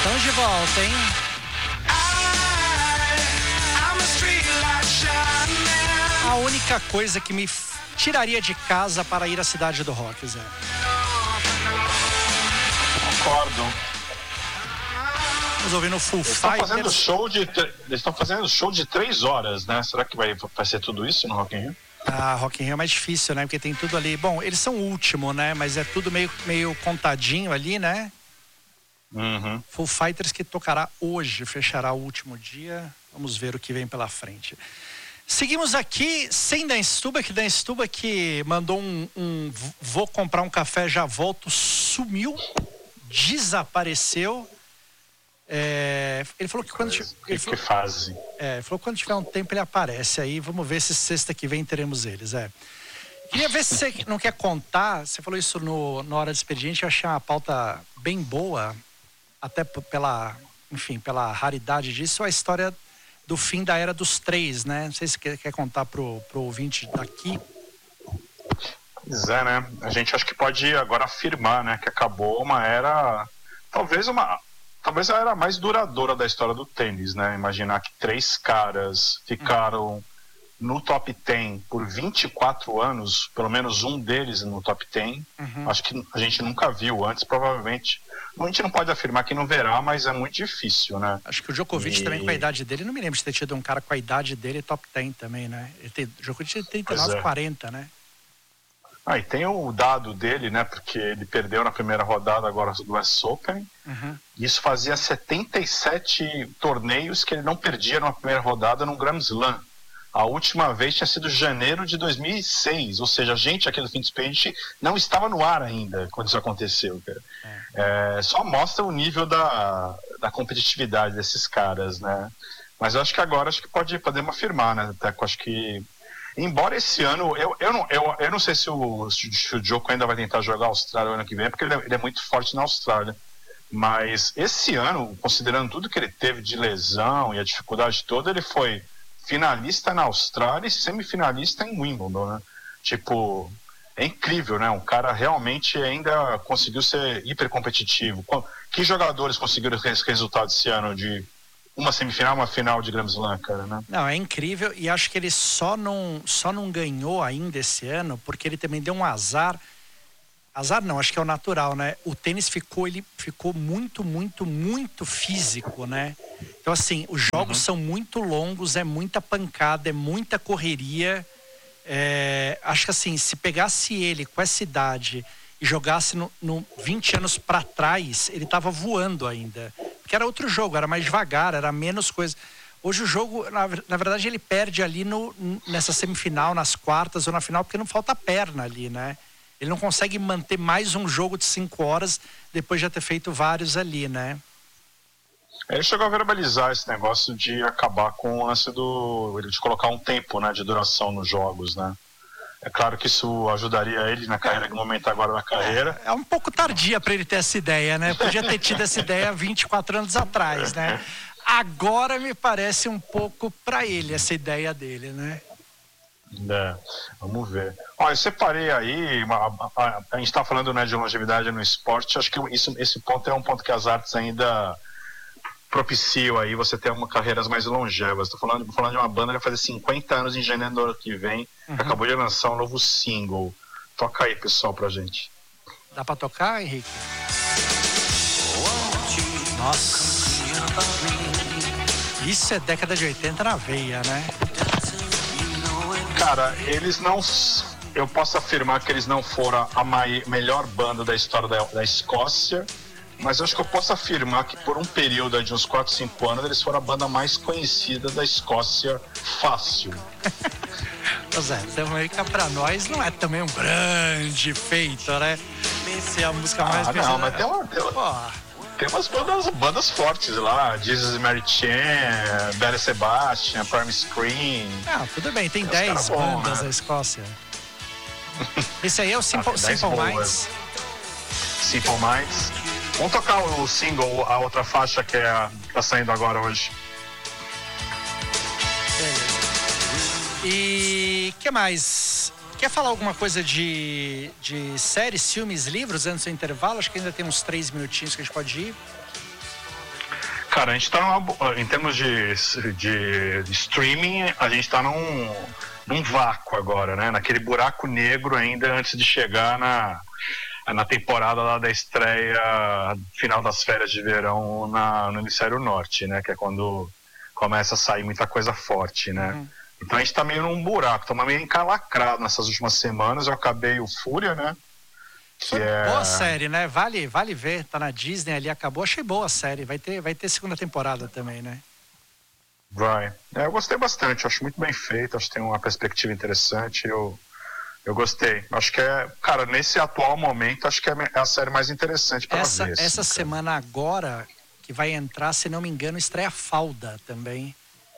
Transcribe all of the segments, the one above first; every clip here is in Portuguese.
Estamos de volta, hein? A única coisa que me tiraria de casa para ir à cidade do rock, Zé. Concordo. Estamos ouvindo Foo Fighters. Eles estão fazendo show de 3 horas, né? Será que vai ser tudo isso no Rock in Rio? Rock in Rio é mais difícil, né? Porque tem tudo ali. Bom, eles são o último, né? Mas é tudo meio contadinho ali, né? Uhum. Foo Fighters que tocará hoje, fechará o último dia. Vamos ver o que vem pela frente. Seguimos aqui sem Dan Stuba, que mandou um vou comprar um café, já volto, sumiu, desapareceu. Ele falou que quando Ele falou que quando tiver um tempo ele aparece aí. Vamos ver se sexta que vem teremos eles. Queria ver se você não quer contar. Você falou isso na hora do expediente. Eu achei uma pauta bem boa, até pela raridade disso. A história do fim da era dos 3, né? Não sei se quer contar pro ouvinte daqui. Pois é, né? A gente acho que pode agora afirmar, né, que acabou uma era, talvez a era mais duradoura da história do tênis, né? Imaginar que 3 caras ficaram no top 10 por 24 anos, pelo menos um deles no top 10. Acho que a gente nunca viu antes, provavelmente. A gente não pode afirmar que não verá, mas é muito difícil, né? Acho que o Djokovic também com a idade dele, não me lembro de ter tido um cara com a idade dele top 10 também, né? O Djokovic tem 39, 40, né? E tem o dado dele, né? Porque ele perdeu na primeira rodada agora do US Open. Isso fazia 77 torneios que ele não perdia na primeira rodada no Grand Slam. A última vez tinha sido janeiro de 2006, ou seja, a gente aqui do Fim do Expediente não estava no ar ainda quando isso aconteceu, cara. Só mostra o nível da competitividade desses caras, né? Mas eu acho que agora podemos afirmar, né? Até que eu acho que, embora esse ano, eu não sei se o Djoko ainda vai tentar jogar a Austrália ano que vem, porque ele é muito forte na Austrália. Mas esse ano, considerando tudo que ele teve de lesão e a dificuldade toda, ele foi finalista na Austrália e semifinalista em Wimbledon, né? Tipo, é incrível, né? Um cara realmente ainda conseguiu ser hiper competitivo. Que jogadores conseguiram esse resultado esse ano de uma semifinal, uma final de Grand Slam, cara, né? Não, é incrível, e acho que ele só não ganhou ainda esse ano porque ele também deu um azar. Azar não, acho que é o natural, né? O tênis ficou muito, muito, muito físico, né? Então, assim, os jogos são muito longos, é muita pancada, é muita correria. Acho que, assim, se pegasse ele com essa idade e jogasse no 20 anos para trás, ele tava voando ainda. Porque era outro jogo, era mais devagar, era menos coisa. Hoje o jogo, na verdade, ele perde ali nessa semifinal, nas quartas ou na final, porque não falta perna ali, né? Ele não consegue manter mais um jogo de 5 horas depois de já ter feito vários ali, né? Ele chegou a verbalizar esse negócio de acabar com o lance de colocar um tempo, né, de duração nos jogos, né? É claro que isso ajudaria ele na carreira, no momento agora da carreira. É um pouco tardia para ele ter essa ideia, né? Podia ter tido essa ideia 24 anos atrás, né? Agora me parece um pouco para ele essa ideia dele, né? Vamos ver. Olha, eu separei aí, a gente está falando, né, de longevidade no esporte. Acho que esse ponto é um ponto que as artes ainda propiciam aí você ter carreiras mais longevas. Estou falando de uma banda que vai fazer 50 anos em janeiro do ano que vem, que acabou de lançar um novo single. Toca aí, pessoal, pra gente. Dá pra tocar, Henrique? Nossa, isso é década de 80 na veia, né? Cara, eles não... Eu posso afirmar que eles não foram a melhor banda da história da Escócia, mas eu acho que eu posso afirmar que por um período de uns 4, 5 anos eles foram a banda mais conhecida da Escócia fácil. Pois é, também que pra nós não é também um grande feito, né? Se é a música mais... Não, mas tem umas bandas fortes lá, Jesus Mary Chain, Belle Sebastian, Prime Screen. Tudo bem, tem 10 bandas da Escócia. Esse aí é o Simple Minds. Simple Minds. Vamos tocar o single, a outra faixa que tá saindo agora hoje. Beleza. E que mais? Quer falar alguma coisa de séries, filmes, livros antes do intervalo? Acho que ainda tem uns 3 minutinhos que a gente pode ir. Cara, a gente tá em termos de streaming, a gente tá num vácuo agora, né? Naquele buraco negro ainda antes de chegar na temporada lá da estreia final das férias de verão no Hemisfério Norte, né? Que é quando começa a sair muita coisa forte, né? Então a gente tá meio num buraco, estamos meio encalacrado nessas últimas semanas. Eu acabei o Fúria, né? Que boa série, né? Vale ver, tá na Disney ali, acabou. Achei boa a série, vai ter segunda temporada também, né? Vai. Eu gostei bastante, acho muito bem feito, acho que tem uma perspectiva interessante, eu gostei. Acho que cara, nesse atual momento, acho que é a série mais interessante para ver. Essa semana agora, que vai entrar, se não me engano, estreia Falda também.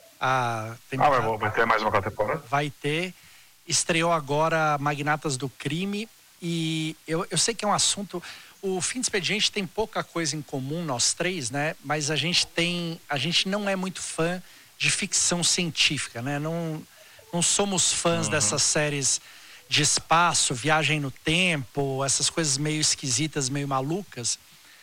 Vai ter mais uma temporada? Vai ter. Estreou agora Magnatas do Crime. E eu sei que é um assunto. O Fim de Expediente tem pouca coisa em comum, nós três, né? Mas a gente não é muito fã de ficção científica, né? Não somos fãs dessas séries de espaço, viagem no tempo, essas coisas meio esquisitas, meio malucas.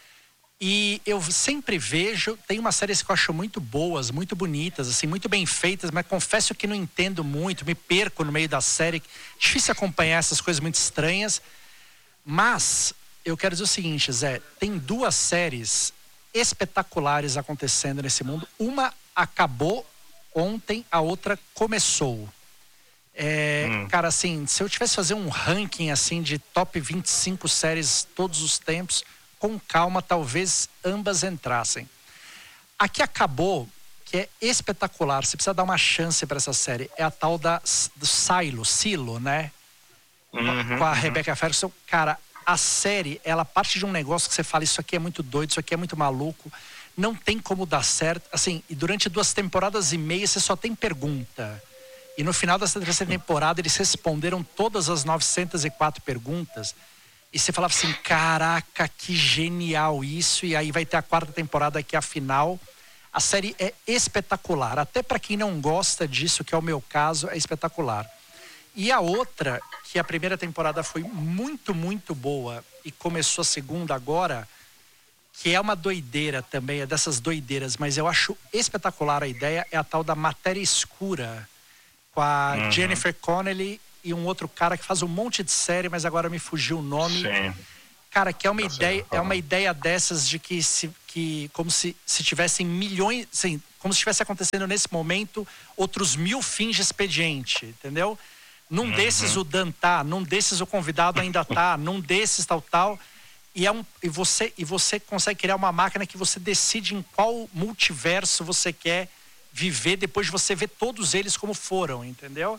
E eu sempre vejo, tem umas séries que eu acho muito boas, muito bonitas, assim, muito bem feitas, mas confesso que não entendo muito, me perco no meio da série. Difícil acompanhar essas coisas muito estranhas. Mas eu quero dizer o seguinte, Zé, tem duas séries espetaculares acontecendo nesse mundo. Uma acabou ontem, a outra começou. Cara, assim, se eu tivesse que fazer um ranking assim de top 25 séries todos os tempos, com calma, talvez ambas entrassem. A que acabou, que é espetacular, você precisa dar uma chance para essa série, é a tal do Silo, né? Com a Rebecca Ferguson. Cara, a série, ela parte de um negócio que você fala, isso aqui é muito doido, isso aqui é muito maluco, não tem como dar certo. Assim, e durante 2 temporadas e meia você só tem pergunta. E no final dessa 3ª temporada eles responderam todas as 904 perguntas. E você falava assim, caraca, que genial isso. E aí vai ter a 4ª temporada, que é a final. A série é espetacular. Até para quem não gosta disso, que é o meu caso, é espetacular. E a outra, que a 1ª temporada foi muito, muito boa e começou a 2ª agora, que é uma doideira também, é dessas doideiras, mas eu acho espetacular a ideia, é a tal da Matéria Escura, com a Jennifer Connelly e um outro cara que faz um monte de série, mas agora me fugiu o nome. Sim. Cara, que é uma ideia dessas de que como se tivessem milhões, assim, como se estivesse acontecendo nesse momento outros 1000 fins de expediente, entendeu? Num desses o Dan tá, num desses o convidado ainda tá, num desses tal. E você consegue criar uma máquina que você decide em qual multiverso você quer viver depois de você ver todos eles como foram, entendeu?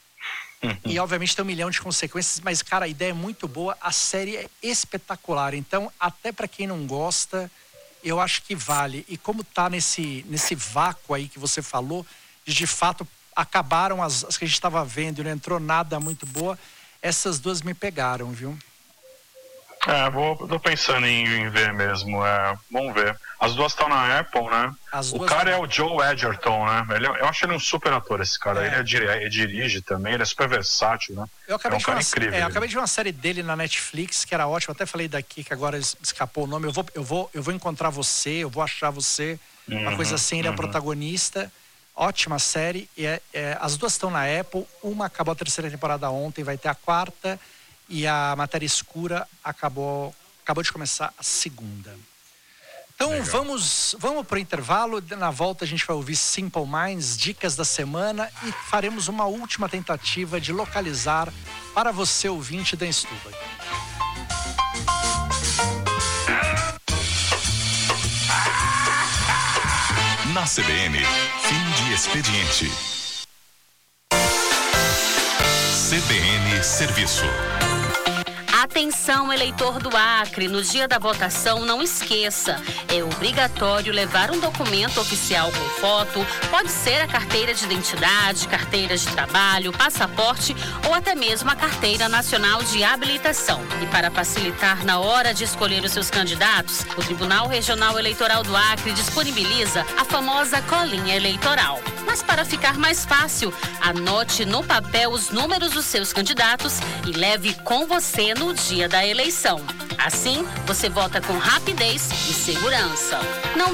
E obviamente tem 1 milhão de consequências, mas cara, a ideia é muito boa, a série é espetacular, então até para quem não gosta, eu acho que vale. E como tá nesse vácuo aí que você falou, de fato acabaram as que a gente estava vendo e não entrou nada muito boa, essas duas me pegaram, viu? Tô pensando em ver mesmo, vamos ver. As duas estão na Apple, né? O cara é o Joe Edgerton, né? Eu acho ele um super ator, esse cara. Ele dirige também, ele é super versátil, né? Eu acabei de ver uma série dele na Netflix, que era ótima, até falei daqui, que agora escapou o nome. Eu vou encontrar você, eu vou achar você, uma coisa assim, ele é o protagonista. Ótima série, as duas estão na Apple, uma acabou a 3ª temporada ontem, vai ter a 4ª, e a Matéria Escura acabou de começar a 2ª. Então legal. Vamos para o intervalo, na volta a gente vai ouvir Simple Minds, dicas da semana, e faremos uma última tentativa de localizar para você, ouvinte da Stuba. Na CBN, fim de expediente. CBN Serviço. Atenção, eleitor do Acre, no dia da votação não esqueça, é obrigatório levar um documento oficial com foto, pode ser a carteira de identidade, carteira de trabalho, passaporte ou até mesmo a carteira nacional de habilitação. E para facilitar na hora de escolher os seus candidatos, o Tribunal Regional Eleitoral do Acre disponibiliza a famosa colinha eleitoral. Mas para ficar mais fácil, anote no papel os números dos seus candidatos e leve com você no dia da eleição. Assim, você vota com rapidez e segurança. Não